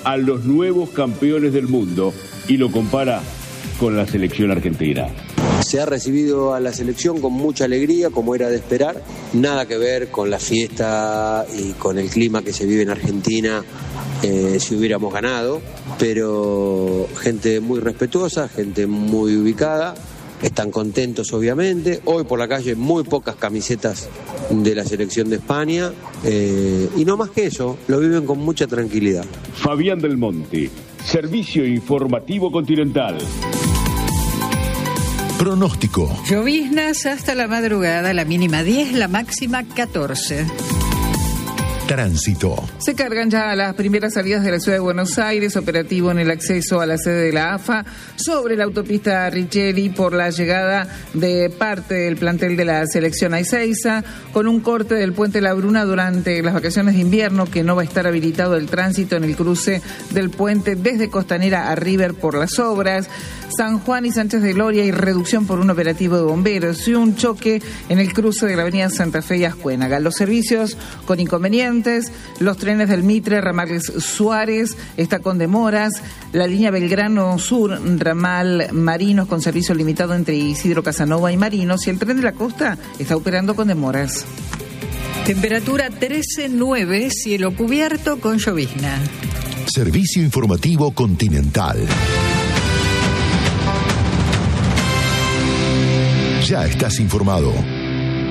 a los nuevos campeones del mundo y lo compara con la selección argentina. Se ha recibido a la selección con mucha alegría, como era de esperar. Nada que ver con la fiesta y con el clima que se vive en Argentina si hubiéramos ganado, pero gente muy respetuosa, gente muy ubicada. Están contentos, obviamente. Hoy por la calle muy pocas camisetas de la selección de España y no más que eso, lo viven con mucha tranquilidad. Fabián Del Monte, Servicio Informativo Continental. Pronóstico. Lloviznas hasta la madrugada, la mínima 10, la máxima 14. Tránsito. Se cargan ya las primeras salidas de la ciudad de Buenos Aires, operativo en el acceso a la sede de la AFA, sobre la autopista Richeri por la llegada de parte del plantel de la selección a Ezeiza, con un corte del puente La Bruna durante las vacaciones de invierno, que no va a estar habilitado el tránsito en el cruce del puente desde Costanera a River por las obras. San Juan y Sánchez de Gloria y reducción por un operativo de bomberos y un choque en el cruce de la avenida Santa Fe y Ascuénaga. Los servicios con inconvenientes, los trenes del Mitre, ramales Suárez, está con demoras, la línea Belgrano Sur, ramal Marinos con servicio limitado entre Isidro Casanova y Marinos, y el tren de la costa está operando con demoras. Temperatura 13,9, cielo cubierto con llovizna. Servicio Informativo Continental. Ya estás informado.